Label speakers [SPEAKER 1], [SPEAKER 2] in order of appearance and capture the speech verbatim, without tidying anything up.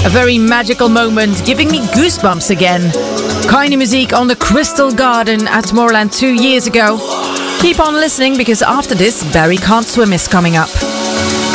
[SPEAKER 1] A very magical moment, giving me goosebumps again. Keine Musik on the Crystal Garden at Tomorrowland two years ago. Keep on listening because after this, Barry Can't Swim is coming up.